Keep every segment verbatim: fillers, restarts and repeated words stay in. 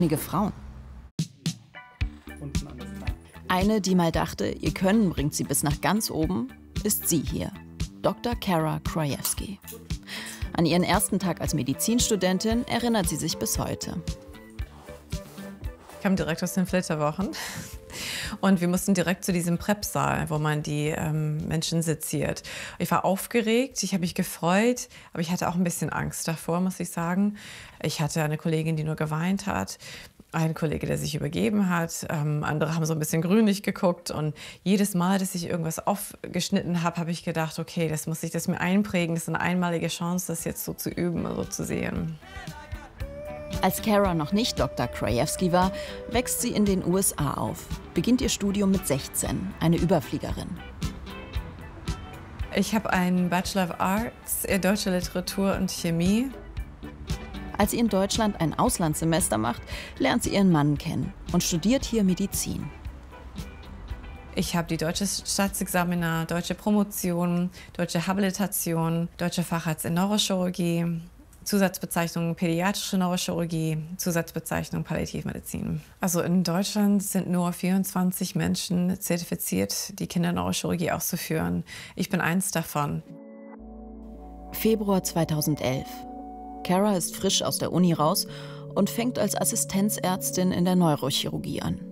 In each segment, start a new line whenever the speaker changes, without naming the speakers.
Einige Frauen. Eine, die mal dachte, ihr Können bringt sie bis nach ganz oben, ist sie hier, Doktor Kara Krajewski. An ihren ersten Tag als Medizinstudentin erinnert sie sich bis heute.
Ich kam direkt aus den Flitterwochen und wir mussten direkt zu diesem Prep-Saal, wo man die ähm, Menschen seziert. Ich war aufgeregt, ich habe mich gefreut, aber ich hatte auch ein bisschen Angst davor, muss ich sagen. Ich hatte eine Kollegin, die nur geweint hat, ein Kollege, der sich übergeben hat, ähm, andere haben so ein bisschen grünlich geguckt und jedes Mal, dass ich irgendwas aufgeschnitten habe, habe ich gedacht, okay, das muss ich das mir einprägen, das ist eine einmalige Chance, das jetzt so zu üben, so zu sehen.
Als Kara noch nicht Doktor Krajewski war, wächst sie in den U S A auf, beginnt ihr Studium mit sechzehn, eine Überfliegerin.
Ich habe einen Bachelor of Arts in deutscher Literatur und Chemie.
Als sie in Deutschland ein Auslandssemester macht, lernt sie ihren Mann kennen und studiert hier Medizin.
Ich habe die deutsche Staatsexamina, deutsche Promotion, deutsche Habilitation, deutsche Facharzt in Neurochirurgie, Zusatzbezeichnung pädiatrische Neurochirurgie, Zusatzbezeichnung Palliativmedizin. Also in Deutschland sind nur vierundzwanzig Menschen zertifiziert, die Kinderneurochirurgie auszuführen. Ich bin eins davon.
Februar zweitausendelf. Kara ist frisch aus der Uni raus und fängt als Assistenzärztin in der Neurochirurgie an.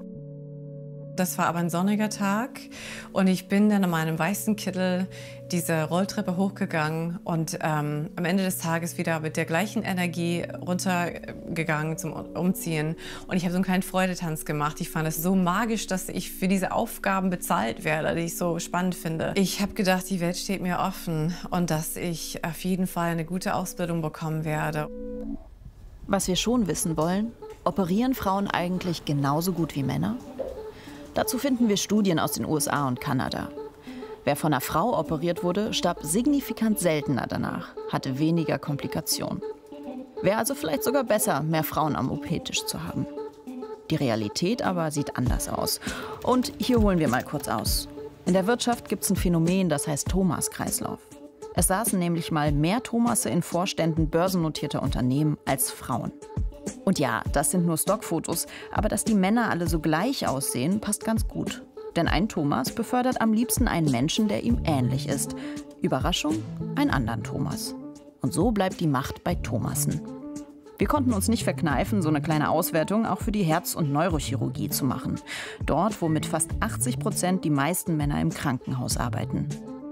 Das war aber ein sonniger Tag und ich bin dann in meinem weißen Kittel diese Rolltreppe hochgegangen und ähm, am Ende des Tages wieder mit der gleichen Energie runtergegangen zum Umziehen. Und ich habe so einen kleinen Freudetanz gemacht. Ich fand es so magisch, dass ich für diese Aufgaben bezahlt werde, die ich so spannend finde. Ich habe gedacht, die Welt steht mir offen und dass ich auf jeden Fall eine gute Ausbildung bekommen werde.
Was wir schon wissen wollen, operieren Frauen eigentlich genauso gut wie Männer? Dazu finden wir Studien aus den U S A und Kanada. Wer von einer Frau operiert wurde, starb signifikant seltener danach, hatte weniger Komplikationen. Wäre also vielleicht sogar besser, mehr Frauen am O P-Tisch zu haben. Die Realität aber sieht anders aus. Und hier holen wir mal kurz aus. In der Wirtschaft gibt es ein Phänomen, das heißt Thomas-Kreislauf. Es saßen nämlich mal mehr Thomasse in Vorständen börsennotierter Unternehmen als Frauen. Und ja, das sind nur Stockfotos, aber dass die Männer alle so gleich aussehen, passt ganz gut. Denn ein Thomas befördert am liebsten einen Menschen, der ihm ähnlich ist. Überraschung, einen anderen Thomas. Und so bleibt die Macht bei Thomassen. Wir konnten uns nicht verkneifen, so eine kleine Auswertung auch für die Herz- und Neurochirurgie zu machen. Dort, wo mit fast achtzig Prozent die meisten Männer im Krankenhaus arbeiten.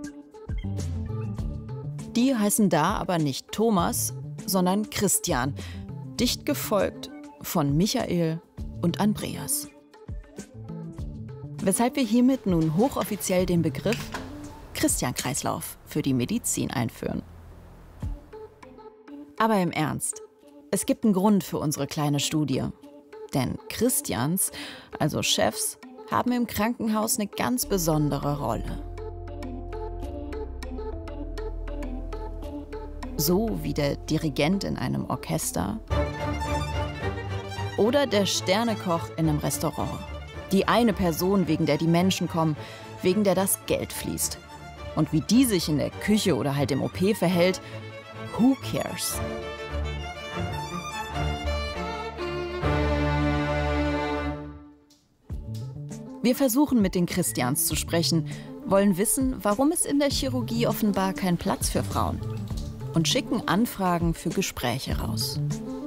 Die heißen da aber nicht Thomas, sondern Christian. Dicht gefolgt von Michael und Andreas. Weshalb wir hiermit nun hochoffiziell den Begriff Christian-Kreislauf für die Medizin einführen. Aber im Ernst, es gibt einen Grund für unsere kleine Studie. Denn Christians, also Chefs, haben im Krankenhaus eine ganz besondere Rolle. So wie der Dirigent in einem Orchester oder der Sternekoch in einem Restaurant. Die eine Person, wegen der die Menschen kommen, wegen der das Geld fließt. Und wie die sich in der Küche oder halt im O P verhält, who cares? Wir versuchen mit den Christians zu sprechen, wollen wissen, warum es in der Chirurgie offenbar keinen Platz für Frauen und schicken Anfragen für Gespräche raus.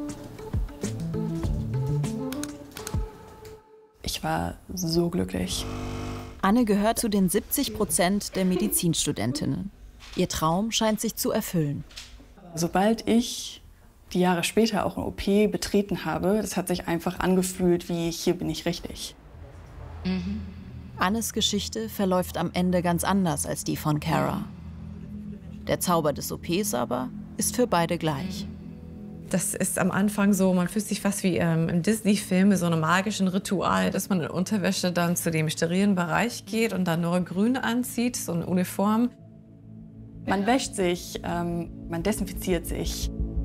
Ich war so glücklich.
Anne gehört zu den siebzig Prozent der Medizinstudentinnen. Ihr Traum scheint sich zu erfüllen.
Sobald ich die Jahre später auch ein O P betreten habe, das hat sich einfach angefühlt wie, hier bin ich richtig.
Mhm. Annes Geschichte verläuft am Ende ganz anders als die von Kara. Der Zauber des O Ps aber ist für beide gleich.
Das ist am Anfang so, man fühlt sich fast wie ähm, im Disney-Film mit so einem magischen Ritual, dass man in Unterwäsche dann zu dem sterilen Bereich geht und dann nur grün anzieht, so eine Uniform.
Man wäscht sich, ähm, man desinfiziert sich.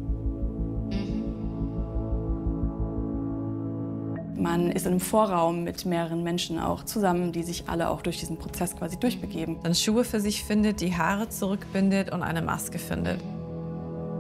Man ist in einem Vorraum mit mehreren Menschen auch zusammen, die sich alle auch durch diesen Prozess quasi durchbegeben.
Dann Schuhe für sich findet, die Haare zurückbindet und eine Maske findet.